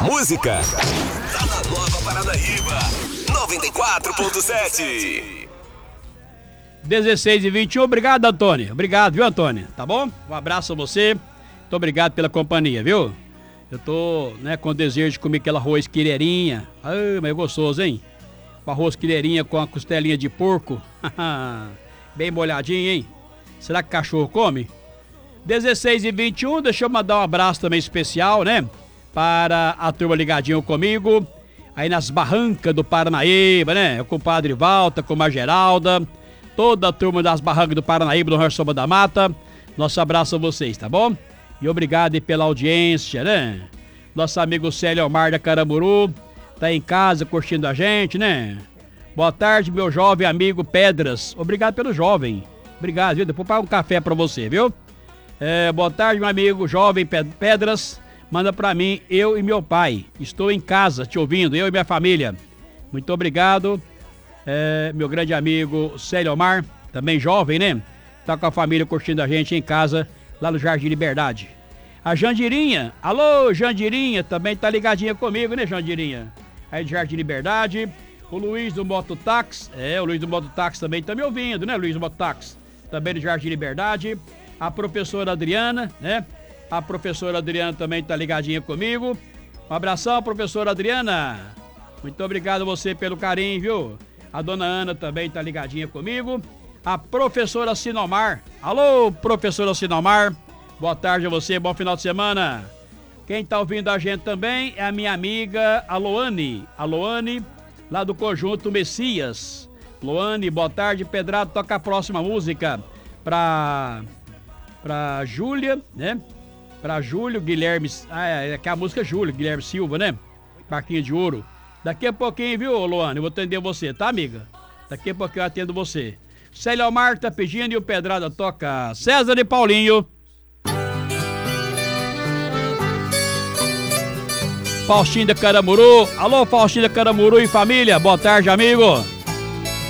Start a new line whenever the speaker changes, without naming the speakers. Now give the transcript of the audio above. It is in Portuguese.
música tá na Nova Paranaíba 94.7.
16h21, obrigado, Antônio. Obrigado, viu, Antônio? Tá bom? Um abraço a você. Muito obrigado pela companhia, viu? Eu tô, com desejo de comer aquela arroz quileirinha. Ai, mas é gostoso, hein? Com arroz quileirinha com a costelinha de porco. Bem molhadinho, hein? Será que cachorro come? 16h21, deixa eu mandar um abraço também especial, para a turma ligadinho comigo. Aí nas barrancas do Paranaíba, O compadre Valta, com a Geralda. Toda a turma das barrancas do Paranaíba, do Rio Soba da Mata. Nosso abraço a vocês, tá bom? E obrigado aí pela audiência, Nosso amigo Célio Omar da Caramuru tá em casa curtindo a gente, Boa tarde, meu jovem amigo Pedras. Obrigado pelo jovem. Obrigado, viu? Depois pago um café pra você, viu? Boa tarde, meu amigo jovem Pedras. Manda pra mim, eu e meu pai. Estou em casa te ouvindo, eu e minha família. Muito obrigado. Meu grande amigo Célio Omar, também jovem, Tá com a família curtindo a gente em casa, lá no Jardim Liberdade. A Jandirinha, alô Jandirinha, também tá ligadinha comigo, Jandirinha? Aí do Jardim Liberdade. O Luiz do Mototáxi, o Luiz do Mototáxi também tá me ouvindo, Luiz do Mototáxi? Também do Jardim Liberdade. A professora Adriana, A professora Adriana também tá ligadinha comigo. Um abração, professora Adriana. Muito obrigado a você pelo carinho, viu? A dona Ana também tá ligadinha comigo. A professora Sinomar. Alô, professora Sinomar. Boa tarde a você, bom final de semana. Quem tá ouvindo a gente também é a minha amiga Aloane. Aloane, lá do Conjunto Messias. Loane, boa tarde. Pedrado, toca a próxima música pra Júlia, Pra Júlio, Guilherme. Que é a música Júlio, Guilherme Silva, Barquinho de Ouro. Daqui a pouquinho, viu, Loane? Eu vou atender você, tá, amiga? Daqui a pouquinho eu atendo você. Célio Omar tá pedindo e o Pedrada toca César e Paulinho. Faustinho da Caramuru. Alô, Faustinho da Caramuru e família. Boa tarde, amigo.